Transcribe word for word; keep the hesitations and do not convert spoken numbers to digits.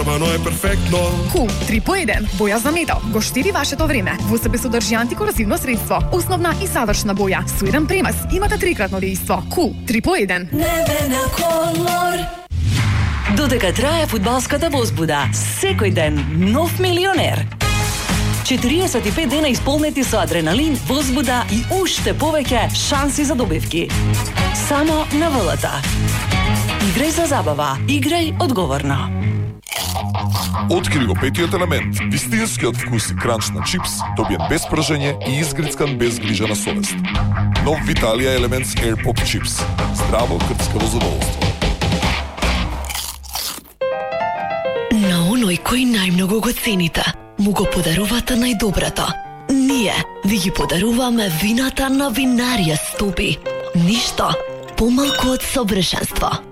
Ама но е перфектно. Кул три по еден, боја за метал, го штири вашето време. Во себе содржи антикорозивно средство, основна и завршна боја, со еден премес, имате трикратно дејство. Кул три по еден. Небена колор. Додека трае фудбалската возбуда, секој ден нов милионер. четириесет и пет дена исполнети со адреналин, возбуда и уште повеќе шанси за добивки. Само на ВЛТ. Играј за забава, играј одговорно. Откри го петиот елемент, вистинскиот вкус и кранч на чипс, добиен без пржење и изгрицкан без грижа на совест. Нов Виталија Елементс Air Pop Chips. Здраво крцкаво задоволство. На оној кој најмногу го цените, му го подарувате најдоброто. Ние ви ги подаруваме вината на Винарија Стопи. Ништо помалку од совршенство.